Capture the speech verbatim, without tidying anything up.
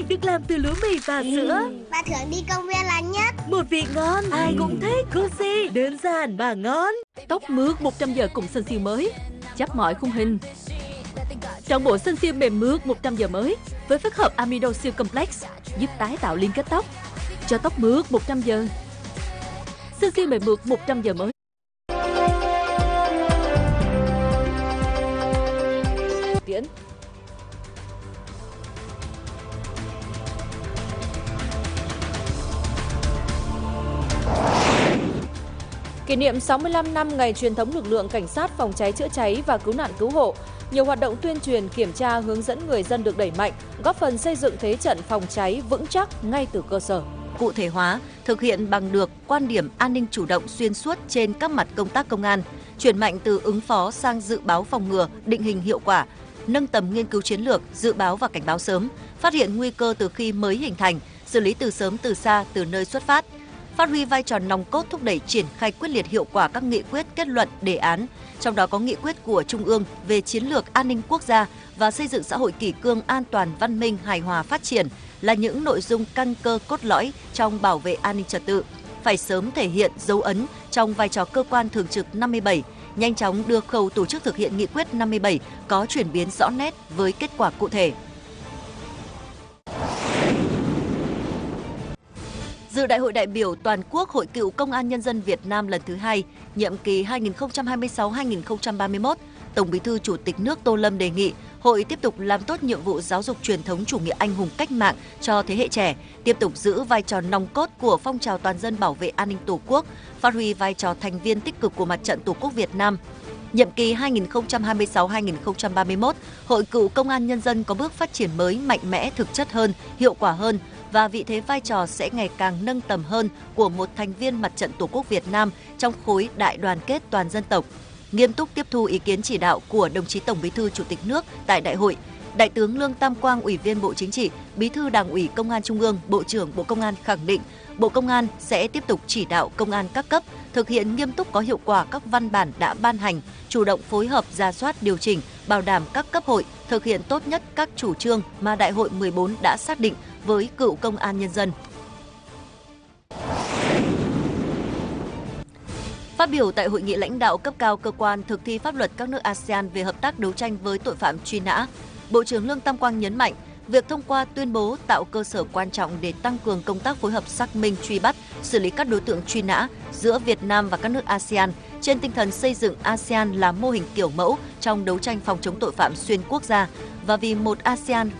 được làm từ lúa mì và sữa. Và thưởng đi công viên là nhất. Một vị ngon, ai cũng thích. Cozy, đơn giản và ngon. Tóc mướt một trăm giờ cùng Sunsilk mới, chấp mọi khung hình. Trọn bộ Sunsilk mềm mướt một trăm giờ mới với phức hợp Amido Silk Complex giúp tái tạo liên kết tóc, cho tóc mướt một trăm giờ. Sunsilk mềm mượt một trăm giờ mới. Tiễn. Kỷ niệm sáu mươi lăm năm ngày truyền thống lực lượng cảnh sát phòng cháy chữa cháy và cứu nạn cứu hộ, nhiều hoạt động tuyên truyền, kiểm tra, hướng dẫn người dân được đẩy mạnh, góp phần xây dựng thế trận phòng cháy vững chắc ngay từ cơ sở. Cụ thể hóa, thực hiện bằng được quan điểm an ninh chủ động xuyên suốt trên các mặt công tác công an, chuyển mạnh từ ứng phó sang dự báo phòng ngừa, định hình hiệu quả, nâng tầm nghiên cứu chiến lược, dự báo và cảnh báo sớm, phát hiện nguy cơ từ khi mới hình thành, xử lý từ sớm từ xa từ nơi xuất phát. Phát huy vai trò nòng cốt thúc đẩy triển khai quyết liệt hiệu quả các nghị quyết, kết luận, đề án, trong đó có nghị quyết của Trung ương về chiến lược an ninh quốc gia và xây dựng xã hội kỷ cương, an toàn, văn minh, hài hòa, phát triển là những nội dung căn cơ cốt lõi trong bảo vệ an ninh trật tự, phải sớm thể hiện dấu ấn trong vai trò cơ quan thường trực năm mươi bảy, nhanh chóng đưa khâu tổ chức thực hiện nghị quyết năm mươi bảy có chuyển biến rõ nét với kết quả cụ thể. Dự Đại hội đại biểu toàn quốc Hội Cựu Công an Nhân dân Việt Nam lần thứ hai, nhiệm kỳ hai nghìn không trăm hai mươi sáu đến hai nghìn không trăm ba mươi mốt, Tổng Bí thư Chủ tịch nước Tô Lâm đề nghị Hội tiếp tục làm tốt nhiệm vụ giáo dục truyền thống chủ nghĩa anh hùng cách mạng cho thế hệ trẻ, tiếp tục giữ vai trò nòng cốt của phong trào toàn dân bảo vệ an ninh Tổ quốc, phát huy vai trò thành viên tích cực của Mặt trận Tổ quốc Việt Nam. Nhiệm kỳ hai nghìn không trăm hai mươi sáu đến hai nghìn không trăm ba mươi mốt, Hội Cựu Công an Nhân dân có bước phát triển mới, mạnh mẽ, thực chất hơn, hiệu quả hơn, và vị thế vai trò sẽ ngày càng nâng tầm hơn của một thành viên Mặt trận Tổ quốc Việt Nam trong khối đại đoàn kết toàn dân tộc. Nghiêm túc tiếp thu ý kiến chỉ đạo của đồng chí Tổng Bí thư Chủ tịch nước tại đại hội, Đại tướng Lương Tam Quang, Ủy viên Bộ Chính trị, Bí thư Đảng ủy Công an Trung ương, Bộ trưởng Bộ Công an khẳng định Bộ Công an sẽ tiếp tục chỉ đạo công an các cấp thực hiện nghiêm túc có hiệu quả các văn bản đã ban hành, chủ động phối hợp rà soát điều chỉnh, bảo đảm các cấp hội thực hiện tốt nhất các chủ trương mà Đại hội mười bốn đã xác định với cựu công an nhân dân. Phát biểu tại hội nghị lãnh đạo cấp cao cơ quan thực thi pháp luật các nước a sê an về hợp tác đấu tranh với tội phạm truy nã, Bộ trưởng Lương Tam Quang nhấn mạnh, việc thông qua tuyên bố tạo cơ sở quan trọng để tăng cường công tác phối hợp xác minh, truy bắt, xử lý các đối tượng truy nã giữa Việt Nam và các nước a sê an trên tinh thần xây dựng a sê an là mô hình kiểu mẫu trong đấu tranh phòng chống tội phạm xuyên quốc gia và vì một a sê an